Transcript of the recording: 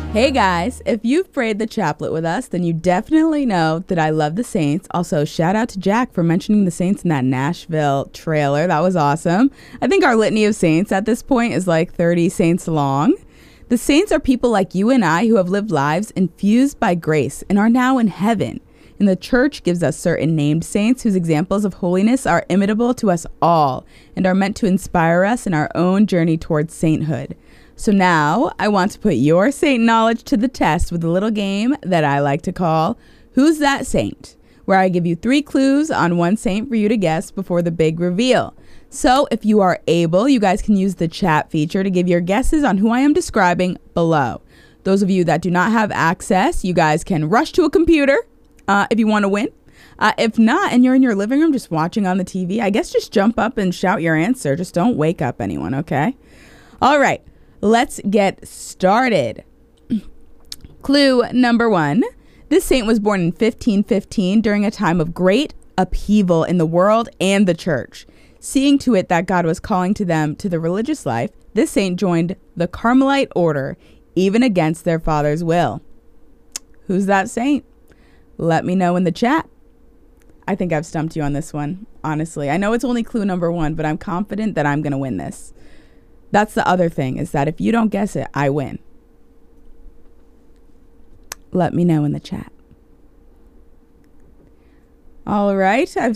Hey guys, if you've prayed the chaplet with us, then you definitely know that I love the Saints. Also, shout out to Jack for mentioning the Saints in that Nashville trailer. That was awesome. I think our litany of saints at this point is like 30 saints long. The saints are people like you and I who have lived lives infused by grace and are now in heaven. And the church gives us certain named saints whose examples of holiness are imitable to us all and are meant to inspire us in our own journey towards sainthood. So now I want to put your saint knowledge to the test with a little game that I like to call Who's That Saint?, where I give you 3 clues on one saint for you to guess before the big reveal. So if you are able, you guys can use the chat feature to give your guesses on who I am describing below. Those of you that do not have access, you guys can rush to a computer if you want to win. If not, and you're in your living room just watching on the TV, I guess just jump up and shout your answer. Just don't wake up anyone, okay? All right. Let's get started. Clue number 1. This saint was born in 1515 during a time of great upheaval in the world and the church. Seeing to it that God was calling to them to the religious life, this saint joined the Carmelite order, even against their father's will. Who's that saint? Let me know in the chat. I think I've stumped you on this one, honestly. I know it's only clue number 1, but I'm confident that I'm going to win this. That's the other thing, is that if you don't guess it, I win. Let me know in the chat. All right, I've